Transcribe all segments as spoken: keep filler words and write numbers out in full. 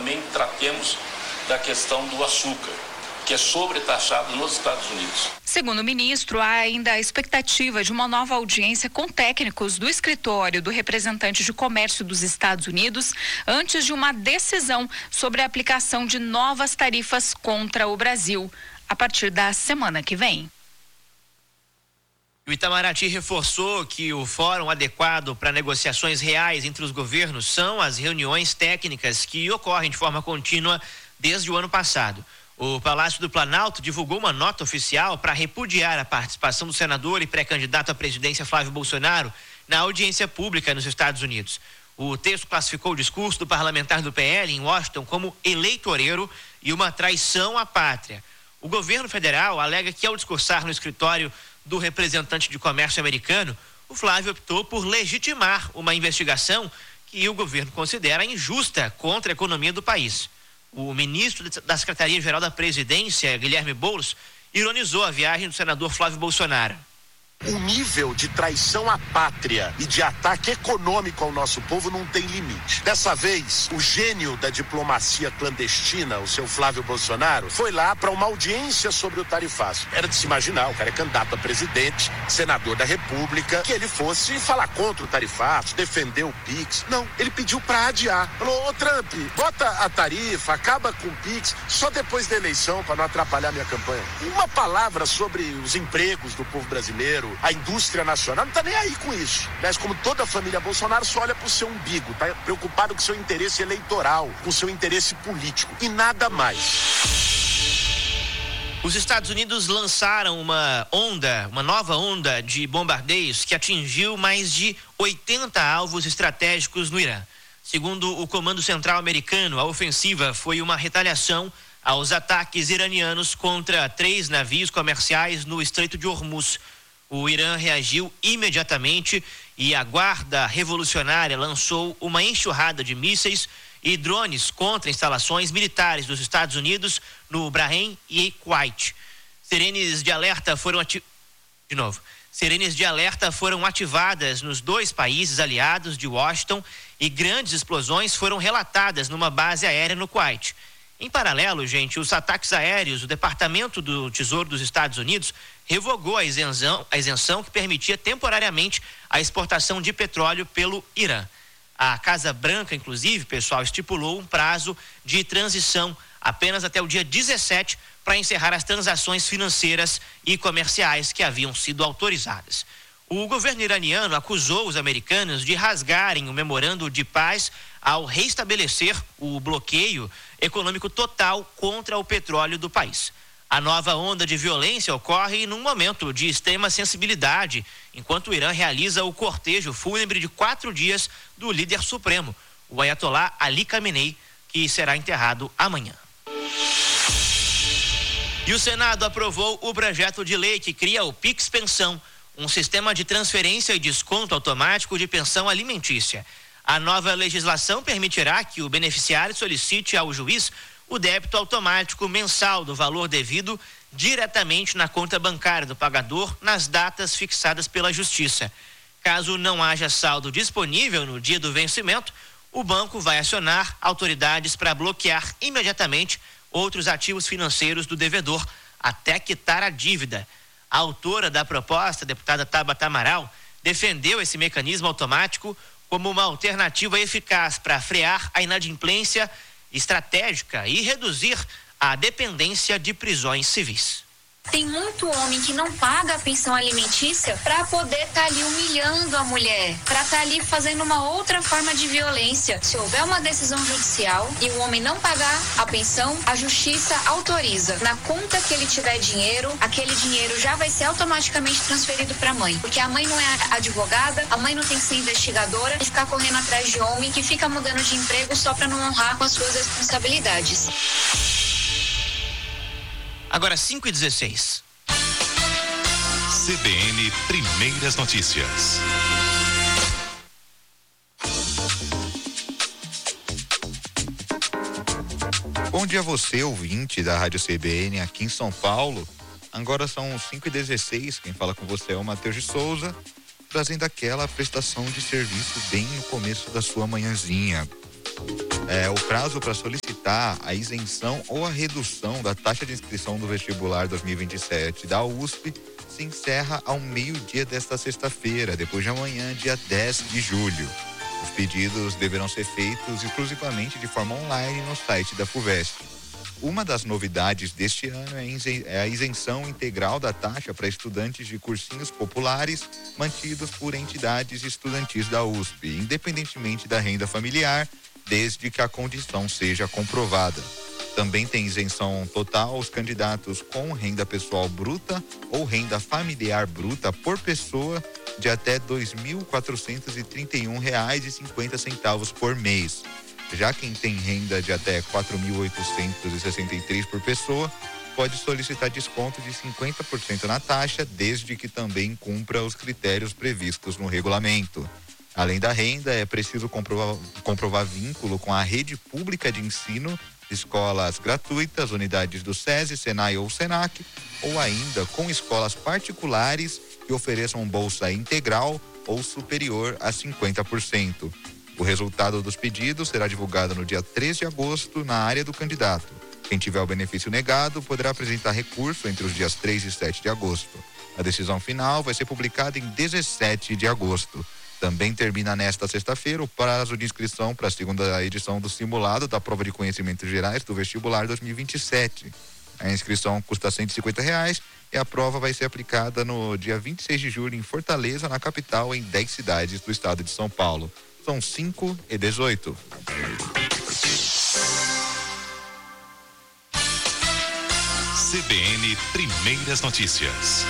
também tratemos da questão do açúcar, que é sobretaxado nos Estados Unidos. Segundo o ministro, há ainda a expectativa de uma nova audiência com técnicos do escritório do representante de comércio dos Estados Unidos antes de uma decisão sobre a aplicação de novas tarifas contra o Brasil, a partir da semana que vem. O Itamaraty reforçou que o fórum adequado para negociações reais entre os governos são as reuniões técnicas que ocorrem de forma contínua desde o ano passado. O Palácio do Planalto divulgou uma nota oficial para repudiar a participação do senador e pré-candidato à presidência Flávio Bolsonaro na audiência pública nos Estados Unidos. O texto classificou o discurso do parlamentar do P L em Washington como eleitoreiro e uma traição à pátria. O governo federal alega que, ao discursar no escritório do representante de comércio americano, o Flávio optou por legitimar uma investigação que o governo considera injusta contra a economia do país. O ministro da Secretaria-Geral da Presidência, Guilherme Boulos, ironizou a viagem do senador Flávio Bolsonaro. O nível de traição à pátria e de ataque econômico ao nosso povo não tem limite. Dessa vez, o gênio da diplomacia clandestina, o seu Flávio Bolsonaro, foi lá para uma audiência sobre o tarifaço. Era de se imaginar, o cara é candidato a presidente, senador da República, que ele fosse falar contra o tarifaço, defender o Pix. Não, ele pediu para adiar. Falou, ô Trump, bota a tarifa, acaba com o Pix, só depois da eleição, para não atrapalhar minha campanha. Uma palavra sobre os empregos do povo brasileiro, a indústria nacional, não tá nem aí com isso. Mas como toda a família Bolsonaro só olha pro seu umbigo, tá preocupado com seu interesse eleitoral, com seu interesse político e nada mais. Os Estados Unidos lançaram uma onda, uma nova onda de bombardeios que atingiu mais de oitenta alvos estratégicos no Irã. Segundo o Comando Central americano, a ofensiva foi uma retaliação aos ataques iranianos contra três navios comerciais no Estreito de Hormuz. O Irã reagiu imediatamente e a Guarda Revolucionária lançou uma enxurrada de mísseis e drones contra instalações militares dos Estados Unidos no Bahrein e Kuwait. Sirenes de alerta foram ati... de novo. Sirenes de alerta foram ativadas nos dois países aliados de Washington e grandes explosões foram relatadas numa base aérea no Kuwait. Em paralelo, gente, os ataques aéreos, o Departamento do Tesouro dos Estados Unidos revogou a isenção, a isenção que permitia temporariamente a exportação de petróleo pelo Irã. A Casa Branca, inclusive, pessoal, estipulou um prazo de transição apenas até o dia dezessete para encerrar as transações financeiras e comerciais que haviam sido autorizadas. O governo iraniano acusou os americanos de rasgarem o memorando de paz ao reestabelecer o bloqueio econômico total contra o petróleo do país. A nova onda de violência ocorre num momento de extrema sensibilidade, enquanto o Irã realiza o cortejo fúnebre de quatro dias do líder supremo, o Ayatollah Ali Khamenei, que será enterrado amanhã. E o Senado aprovou o projeto de lei que cria o Pix Pensão, um sistema de transferência e desconto automático de pensão alimentícia. A nova legislação permitirá que o beneficiário solicite ao juiz o débito automático mensal do valor devido diretamente na conta bancária do pagador nas datas fixadas pela Justiça. Caso não haja saldo disponível no dia do vencimento, o banco vai acionar autoridades para bloquear imediatamente outros ativos financeiros do devedor até quitar a dívida. A autora da proposta, a deputada Tabata Amaral, defendeu esse mecanismo automático como uma alternativa eficaz para frear a inadimplência estratégica e reduzir a dependência de prisões civis. Tem muito homem que não paga a pensão alimentícia para poder estar tá ali humilhando a mulher, para estar tá ali fazendo uma outra forma de violência. Se houver uma decisão judicial e o homem não pagar a pensão, a justiça autoriza. Na conta que ele tiver dinheiro, aquele dinheiro já vai ser automaticamente transferido para a mãe. Porque a mãe não é advogada, a mãe não tem que ser investigadora e ficar correndo atrás de homem que fica mudando de emprego só para não honrar com as suas responsabilidades. Agora cinco e dezesseis. C B N Primeiras Notícias. Bom dia a você, ouvinte da Rádio C B N aqui em São Paulo. Agora são cinco e dezesseis, quem fala com você é o Matheus de Souza, trazendo aquela prestação de serviço bem no começo da sua manhãzinha. É, o prazo para solicitar a isenção ou a redução da taxa de inscrição do vestibular dois mil e vinte e sete da U S P se encerra ao meio-dia desta sexta-feira, depois de amanhã, dia dez de julho. Os pedidos deverão ser feitos exclusivamente de forma online no site da FUVEST. Uma das novidades deste ano é a isenção integral da taxa para estudantes de cursinhos populares mantidos por entidades estudantis da U S P, independentemente da renda familiar, desde que a condição seja comprovada. Também tem isenção total aos candidatos com renda pessoal bruta ou renda familiar bruta por pessoa de até dois mil quatrocentos e trinta e um reais e cinquenta centavos por mês. Já quem tem renda de até quatro mil oitocentos e sessenta e três por pessoa pode solicitar desconto de cinquenta por cento na taxa, desde que também cumpra os critérios previstos no regulamento. Além da renda, é preciso comprovar, comprovar vínculo com a rede pública de ensino, escolas gratuitas, unidades do SESI, SENAI ou SENAC, ou ainda com escolas particulares que ofereçam bolsa integral ou superior a cinquenta por cento. O resultado dos pedidos será divulgado no dia três de agosto na área do candidato. Quem tiver o benefício negado poderá apresentar recurso entre os dias três e sete de agosto. A decisão final vai ser publicada em dezessete de agosto. Também termina nesta sexta-feira o prazo de inscrição para a segunda edição do simulado da prova de conhecimentos gerais do vestibular dois mil e vinte e sete. A inscrição custa cento e cinquenta reais e a prova vai ser aplicada no dia vinte e seis de julho em Fortaleza, na capital, em dez cidades do estado de São Paulo. São cinco e dezoito. C B N Primeiras Notícias.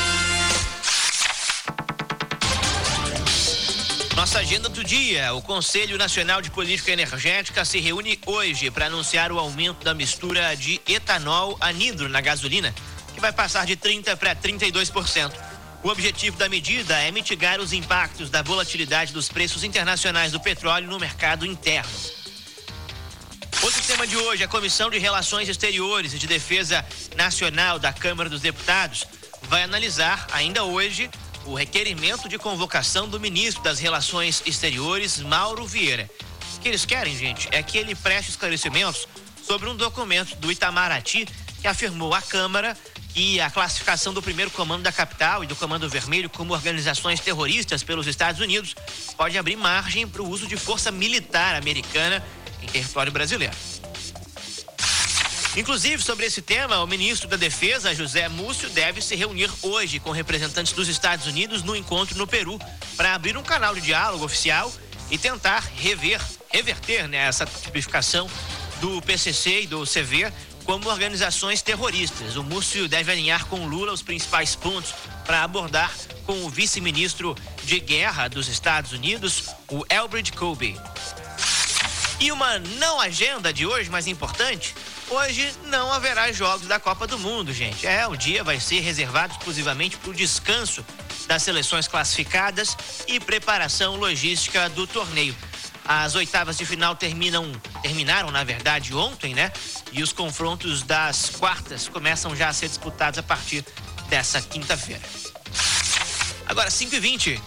Nossa agenda do dia: o Conselho Nacional de Política Energética se reúne hoje para anunciar o aumento da mistura de etanol anidro na gasolina, que vai passar de trinta por cento para trinta e dois por cento. O objetivo da medida é mitigar os impactos da volatilidade dos preços internacionais do petróleo no mercado interno. Outro tema de hoje: a Comissão de Relações Exteriores e de Defesa Nacional da Câmara dos Deputados vai analisar ainda hoje o requerimento de convocação do ministro das Relações Exteriores, Mauro Vieira. O que eles querem, gente, é que ele preste esclarecimentos sobre um documento do Itamaraty que afirmou à Câmara que a classificação do primeiro comando da capital e do Comando Vermelho como organizações terroristas pelos Estados Unidos pode abrir margem para o uso de força militar americana em território brasileiro. Inclusive, sobre esse tema, o ministro da Defesa, José Múcio, deve se reunir hoje com representantes dos Estados Unidos no encontro no Peru para abrir um canal de diálogo oficial e tentar rever, reverter, né, essa tipificação do P C C e do C V como organizações terroristas. O Múcio deve alinhar com Lula os principais pontos para abordar com o vice-ministro de Guerra dos Estados Unidos, o Elbridge Colby. E uma não agenda de hoje, mas importante: hoje não haverá jogos da Copa do Mundo, gente. É, o dia vai ser reservado exclusivamente para o descanso das seleções classificadas e preparação logística do torneio. As oitavas de final terminam, terminaram, na verdade, ontem, né? E os confrontos das quartas começam já a ser disputados a partir dessa quinta-feira. Agora, cinco e vinte.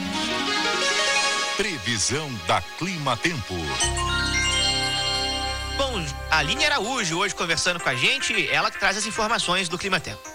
Previsão da Clima Tempo. Bom, a Aline Araújo hoje conversando com a gente, ela que traz as informações do Clima Tempo.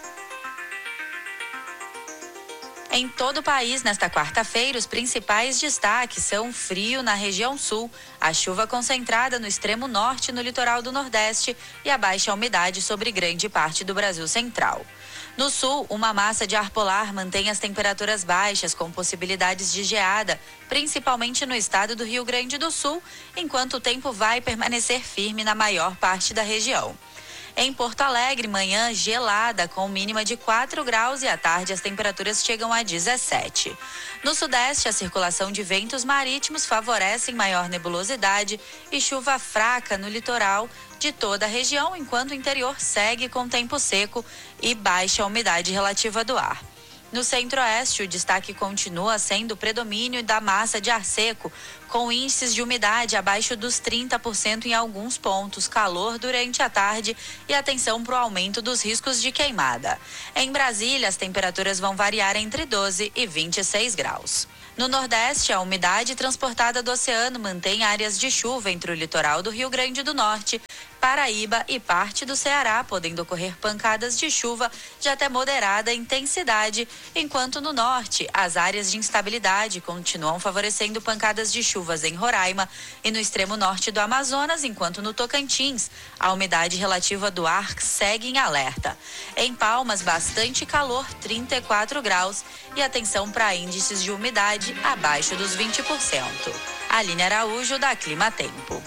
Em todo o país, nesta quarta-feira, os principais destaques são frio na região sul, a chuva concentrada no extremo norte e no litoral do Nordeste e a baixa umidade sobre grande parte do Brasil central. No sul, uma massa de ar polar mantém as temperaturas baixas, com possibilidades de geada, principalmente no estado do Rio Grande do Sul, enquanto o tempo vai permanecer firme na maior parte da região. Em Porto Alegre, manhã gelada, com mínima de quatro graus e à tarde as temperaturas chegam a dezessete. No sudeste, a circulação de ventos marítimos favorece maior nebulosidade e chuva fraca no litoral de toda a região, enquanto o interior segue com tempo seco e baixa umidade relativa do ar. No centro-oeste, o destaque continua sendo o predomínio da massa de ar seco, com índices de umidade abaixo dos trinta por cento em alguns pontos, calor durante a tarde e atenção para o aumento dos riscos de queimada. Em Brasília, as temperaturas vão variar entre doze e vinte e seis graus. No Nordeste, a umidade transportada do oceano mantém áreas de chuva entre o litoral do Rio Grande do Norte, Paraíba e parte do Ceará, podendo ocorrer pancadas de chuva de até moderada intensidade, enquanto no norte, as áreas de instabilidade continuam favorecendo pancadas de chuvas em Roraima e no extremo norte do Amazonas, enquanto no Tocantins, a umidade relativa do ar segue em alerta. Em Palmas, bastante calor, trinta e quatro graus, e atenção para índices de umidade abaixo dos vinte por cento. Aline Araújo, da Clima Tempo.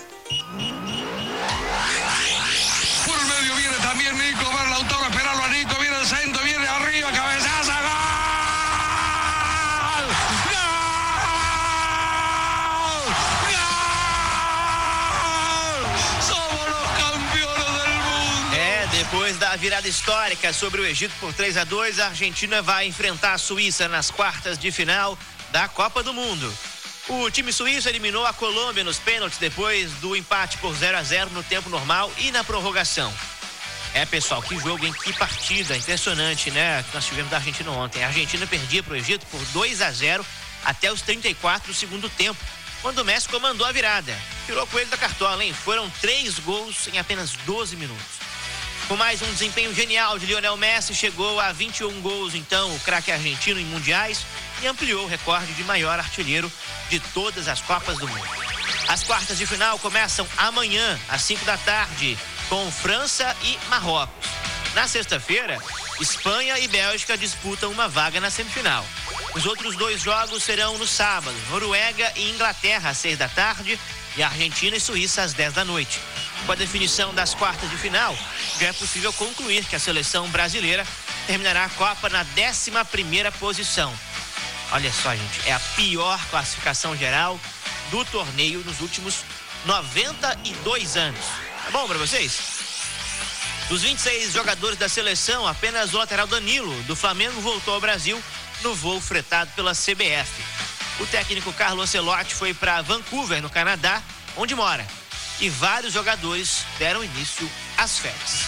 Por el medio viene también Nico, ver Lautaro, esperarlo a Nico, viene el centro, viene arriba, cabezazo, gol! Gol! Gol! Somos los campeones del mundo! É, depois da virada histórica sobre o Egito por três a dois, a Argentina vai enfrentar a Suíça nas quartas de final da Copa do Mundo. O time suíço eliminou a Colômbia nos pênaltis depois do empate por zero a zero no tempo normal e na prorrogação. É, pessoal, que jogo, hein? Que partida impressionante, né? Que nós tivemos da Argentina ontem. A Argentina perdia para o Egito por dois a zero até os trinta e quatro do segundo tempo, quando o Messi comandou a virada. Tirou o coelho da cartola, hein? Foram três gols em apenas doze minutos. Com mais um desempenho genial de Lionel Messi, chegou a vinte e um gols, então, o craque argentino em mundiais e ampliou o recorde de maior artilheiro de todas as Copas do Mundo. As quartas de final começam amanhã, às cinco da tarde, com França e Marrocos. Na sexta-feira, Espanha e Bélgica disputam uma vaga na semifinal. Os outros dois jogos serão no sábado, Noruega e Inglaterra, às seis da tarde, e Argentina e Suíça, às dez da noite. Com a definição das quartas de final, já é possível concluir que a seleção brasileira terminará a Copa na décima primeira posição. Olha só, gente, é a pior classificação geral do torneio nos últimos noventa e dois anos. Tá bom pra vocês? Dos vinte e seis jogadores da seleção, apenas o lateral Danilo, do Flamengo, voltou ao Brasil no voo fretado pela C B F. O técnico Carlo Ancelotti foi para Vancouver, no Canadá, onde mora. E vários jogadores deram início às férias.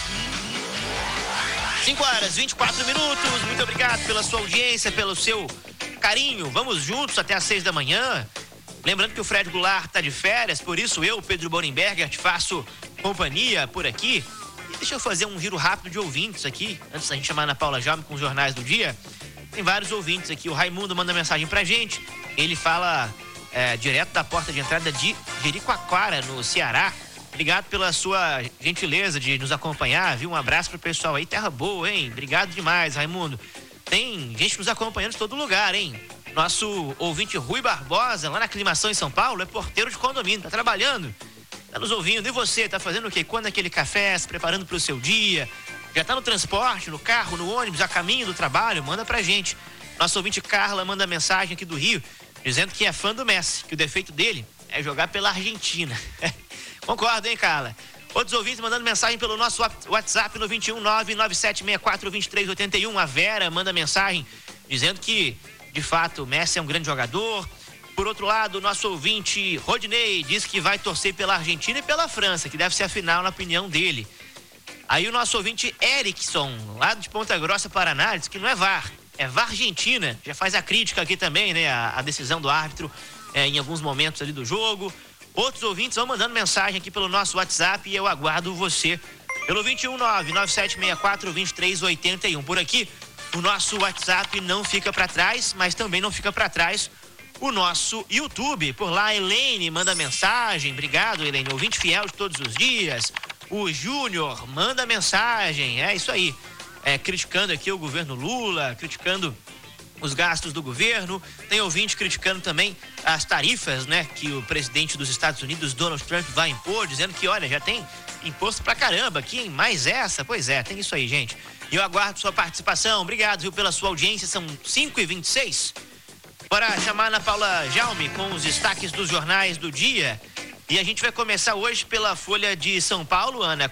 cinco horas e vinte e quatro minutos. Muito obrigado pela sua audiência, pelo seu carinho. Vamos juntos até às seis da manhã. Lembrando que o Fred Goulart está de férias, por isso eu, Pedro Borenberger, te faço companhia por aqui. E deixa eu fazer um giro rápido de ouvintes aqui, antes da gente chamar a Ana Paula Jaume com os jornais do dia. Tem vários ouvintes aqui. O Raimundo manda mensagem pra gente. Ele fala é, direto da porta de entrada de Jericoacoara, no Ceará. Obrigado pela sua gentileza de nos acompanhar, viu? Um abraço pro pessoal aí. Terra boa, hein? Obrigado demais, Raimundo. Tem gente nos acompanhando de todo lugar, hein? Nosso ouvinte Rui Barbosa, lá na Aclimação em São Paulo, é porteiro de condomínio, tá trabalhando, tá nos ouvindo. E você, tá fazendo o quê? Quando aquele café, se preparando pro seu dia? Já tá no transporte, no carro, no ônibus, a caminho do trabalho? Manda pra gente. Nosso ouvinte Carla manda mensagem aqui do Rio, dizendo que é fã do Messi, que o defeito dele é jogar pela Argentina. Concordo, hein, Carla? Outros ouvintes mandando mensagem pelo nosso WhatsApp no vinte e um, nove nove sete seis quatro, vinte e três oitenta e um. A Vera manda mensagem dizendo que, de fato, o Messi é um grande jogador. Por outro lado, o nosso ouvinte Rodney diz que vai torcer pela Argentina e pela França, que deve ser a final na opinião dele. Aí o nosso ouvinte Erickson, lá de Ponta Grossa, Paraná, diz que não é V A R, é V A R Argentina. Já faz a crítica aqui também, né? A, a decisão do árbitro é, em alguns momentos ali do jogo. Outros ouvintes vão mandando mensagem aqui pelo nosso WhatsApp e eu aguardo você pelo vinte e um, nove nove sete seis quatro, vinte e três oitenta e um. Por aqui, o nosso WhatsApp não fica para trás, mas também não fica para trás o nosso YouTube. Por lá, a Elaine manda mensagem. Obrigado, Elaine, ouvinte fiel de todos os dias. O Júnior manda mensagem. É isso aí. É, criticando aqui o governo Lula, criticando os gastos do governo. Tem ouvinte criticando também as tarifas, né, que o presidente dos Estados Unidos, Donald Trump, vai impor, dizendo que, olha, já tem imposto pra caramba aqui, hein? Mais essa? Pois é, tem isso aí, gente. E eu aguardo sua participação. Obrigado, viu, pela sua audiência. São cinco e vinte e seis. Bora chamar a Ana Paula Jaume com os destaques dos jornais do dia. E a gente vai começar hoje pela Folha de São Paulo, Ana, com um destaque internacional. É a capa da Folha de hoje, que inclusive na foto tem o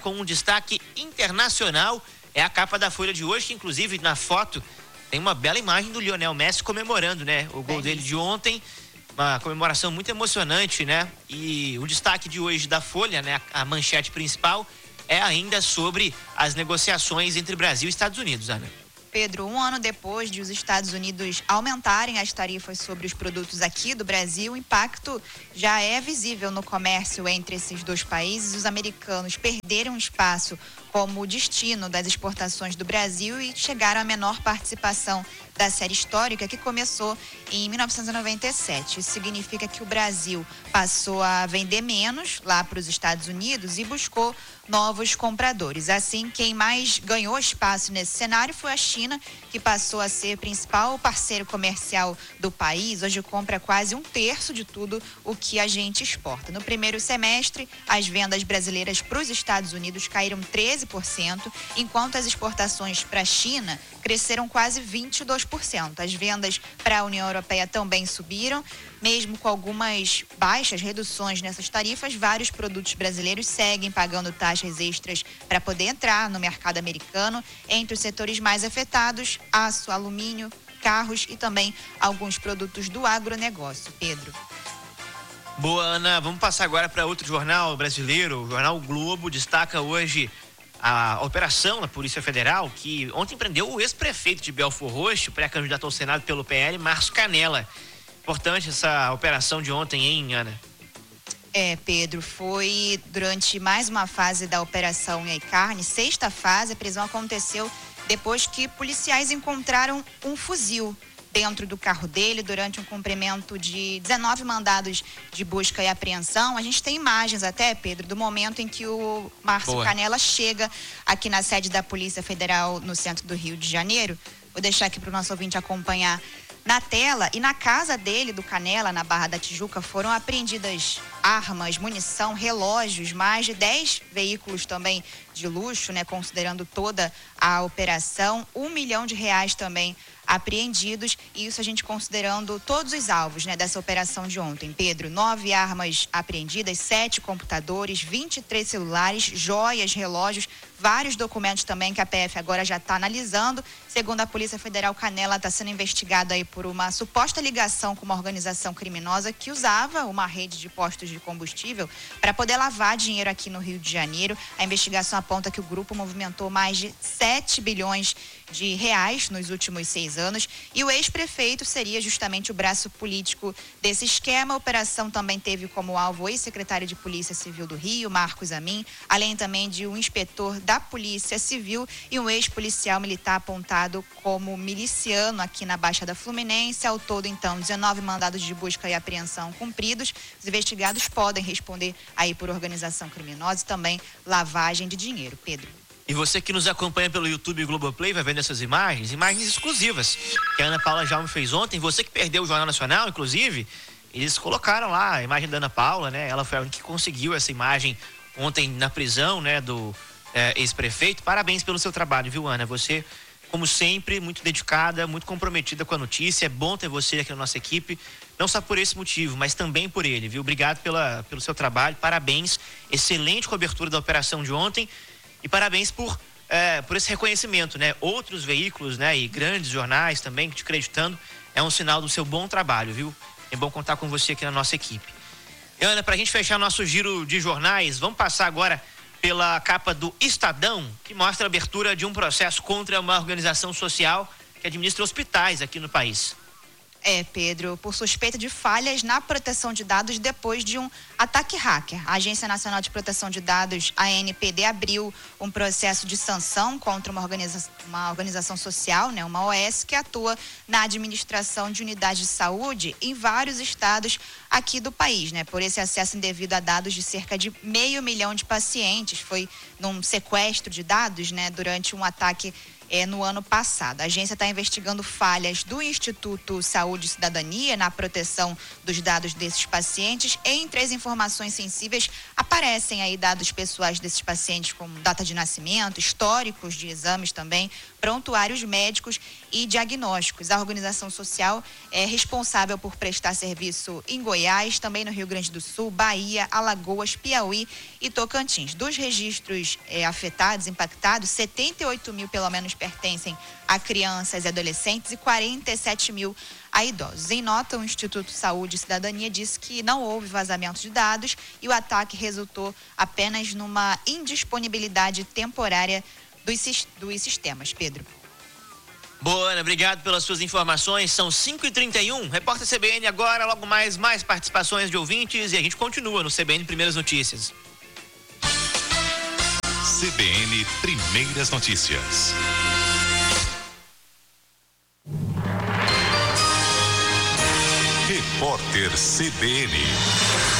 tem uma bela imagem do Lionel Messi comemorando, né? O gol é dele de ontem, uma comemoração muito emocionante, né? E o destaque de hoje da Folha, né? A manchete principal é ainda sobre as negociações entre Brasil e Estados Unidos, Ana. Pedro, um ano depois de os Estados Unidos aumentarem as tarifas sobre os produtos aqui do Brasil, o impacto já é visível no comércio entre esses dois países. Os americanos perderam espaço como destino das exportações do Brasil e chegaram à menor participação da série histórica, que começou em mil novecentos e noventa e sete. Isso significa que o Brasil passou a vender menos lá para os Estados Unidos e buscou novos compradores. Assim, quem mais ganhou espaço nesse cenário foi a China, que passou a ser principal parceiro comercial do país. Hoje compra quase um terço de tudo o que a gente exporta. No primeiro semestre, as vendas brasileiras para os Estados Unidos caíram treze por cento, enquanto as exportações para a China cresceram quase vinte e dois por cento. As vendas para a União Europeia também subiram, mesmo com algumas baixas reduções nessas tarifas. Vários produtos brasileiros seguem pagando taxas extras para poder entrar no mercado americano. Entre os setores mais afetados, aço, alumínio, carros e também alguns produtos do agronegócio. Pedro. Boa, Ana. Vamos passar agora para outro jornal brasileiro. O jornal o Globo destaca hoje a operação da Polícia Federal, que ontem prendeu o ex-prefeito de Belfor Roxo, pré-candidato ao Senado pelo P L, Márcio Canela. Importante essa operação de ontem, hein, Ana? É, Pedro, foi durante mais uma fase da Operação Unha e Carne, sexta fase. A prisão aconteceu depois que policiais encontraram um fuzil dentro do carro dele durante um cumprimento de dezenove mandados de busca e apreensão. A gente tem imagens até, Pedro, do momento em que o Márcio Boa. Canela chega aqui na sede da Polícia Federal no centro do Rio de Janeiro. Vou deixar aqui para o nosso ouvinte acompanhar na tela. E na casa dele, do Canela, na Barra da Tijuca, foram apreendidas armas, munição, relógios, mais de dez veículos também de luxo, né, considerando toda a operação, um milhão de reais também apreendidos, e isso a gente considerando todos os alvos, né, dessa operação de ontem. Pedro, nove armas apreendidas, sete computadores, vinte e três celulares, joias, relógios, vários documentos também que a P F agora já está analisando. Segundo a Polícia Federal, Canela está sendo investigado aí por uma suposta ligação com uma organização criminosa que usava uma rede de postos de combustível para poder lavar dinheiro aqui no Rio de Janeiro. A investigação aponta que o grupo movimentou mais de sete bilhões de reais nos últimos seis anos e o ex-prefeito seria justamente o braço político desse esquema. A operação também teve como alvo o ex-secretário de Polícia Civil do Rio, Marcos Amin, além também de um inspetor da Polícia Civil e um ex-policial militar apontado como miliciano aqui na Baixada Fluminense. Ao todo, então, dezenove mandados de busca e apreensão cumpridos. Os investigados podem responder aí por organização criminosa e também lavagem de dinheiro. Pedro. E você que nos acompanha pelo YouTube e Globoplay vai vendo essas imagens, imagens exclusivas que a Ana Paula Jaume fez ontem. Você que perdeu o Jornal Nacional, inclusive, eles colocaram lá a imagem da Ana Paula, né? Ela foi a única que conseguiu essa imagem ontem na prisão, né, do é, ex-prefeito. Parabéns pelo seu trabalho, viu, Ana? Você, como sempre, muito dedicada, muito comprometida com a notícia. É bom ter você aqui na nossa equipe, não só por esse motivo, mas também por ele, viu? Obrigado pela, pelo seu trabalho, parabéns. Excelente cobertura da operação de ontem. E parabéns por, é, por esse reconhecimento, né? Outros veículos, né? E grandes jornais também te acreditando, é um sinal do seu bom trabalho, viu? É bom contar com você aqui na nossa equipe. E, Ana, pra gente fechar nosso giro de jornais, vamos passar agora pela capa do Estadão, que mostra a abertura de um processo contra uma organização social que administra hospitais aqui no país. É, Pedro, por suspeita de falhas na proteção de dados depois de um ataque hacker. A Agência Nacional de Proteção de Dados, a A N P D, abriu um processo de sanção contra uma, organiza uma organização social, né, uma O S, que atua na administração de unidades de saúde em vários estados aqui do país, né, por esse acesso indevido a dados de cerca de meio milhão de pacientes. Foi num sequestro de dados, né, durante um ataque É, no ano passado. A agência está investigando falhas do Instituto Saúde e Cidadania na proteção dos dados desses pacientes. Entre as informações sensíveis aparecem aí dados pessoais desses pacientes, como data de nascimento, históricos de exames também, prontuários médicos e diagnósticos. A organização social é responsável por prestar serviço em Goiás, também no Rio Grande do Sul, Bahia, Alagoas, Piauí e Tocantins. Dos registros é, afetados, impactados, setenta e oito mil, pelo menos, pertencem a crianças e adolescentes e quarenta e sete mil a idosos. Em nota, o Instituto Saúde e Cidadania disse que não houve vazamento de dados e o ataque resultou apenas numa indisponibilidade temporária dos, dos sistemas. Pedro. Boa, Ana, obrigado pelas suas informações. São cinco e trinta e um. Repórter C B N agora, logo mais, mais participações de ouvintes e a gente continua no C B N Primeiras Notícias. C B N Primeiras Notícias. Repórter C B N.